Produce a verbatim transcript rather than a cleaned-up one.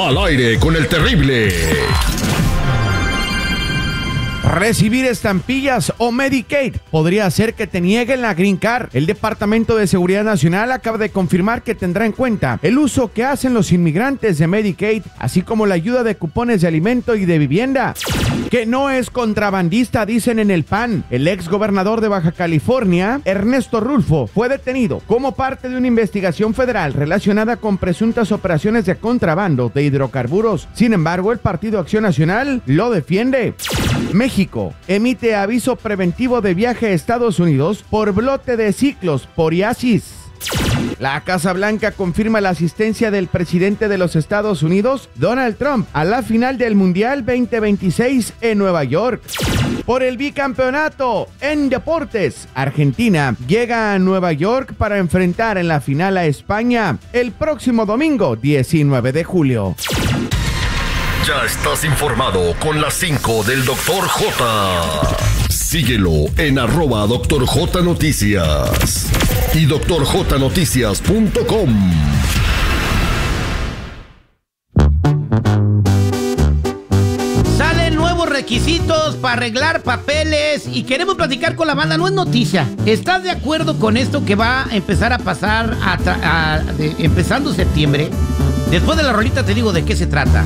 Al aire con el terrible. Recibir estampillas o Medicaid podría hacer que te nieguen la Green Card. El Departamento de Seguridad Nacional acaba de confirmar que tendrá en cuenta el uso que hacen los inmigrantes de Medicaid, así como la ayuda de cupones de alimento y de vivienda. Que no es contrabandista, dicen en el P A N. El ex gobernador de Baja California, Ernesto Rulfo, fue detenido como parte de una investigación federal relacionada con presuntas operaciones de contrabando de hidrocarburos. Sin embargo, el Partido Acción Nacional lo defiende. México emite aviso preventivo de viaje a Estados Unidos por brote de ciclosporiasis. La Casa Blanca confirma la asistencia del presidente de los Estados Unidos, Donald Trump, a la final del Mundial veinte veintiséis en Nueva York. Por el bicampeonato en deportes, Argentina llega a Nueva York para enfrentar en la final a España el próximo domingo diecinueve de julio. Ya estás informado con las cinco del doctor J. Síguelo en arroba doctor J Noticias y doctor j noticias punto com. Salen nuevos requisitos para arreglar papeles y queremos platicar con la banda. No es noticia. ¿Estás de acuerdo con esto que va a empezar a pasar a tra- a, de, empezando septiembre? Después de la rolita te digo de qué se trata.